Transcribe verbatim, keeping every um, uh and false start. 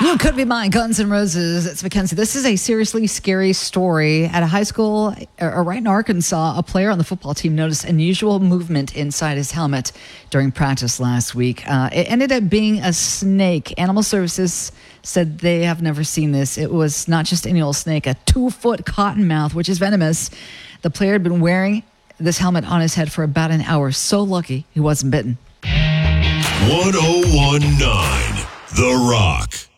You Could Be Mine, Guns N' Roses. It's Mackenzie. This is a seriously scary story. At a high school uh, right in Arkansas, a player on the football team noticed unusual movement inside his helmet during practice last week. Uh, it ended up being a snake. Animal Services said they have never seen this. It was not just any old snake, a two-foot cottonmouth, which is venomous. The player had been wearing this helmet on his head for about an hour. So lucky he wasn't bitten. one oh one point nine The Rock.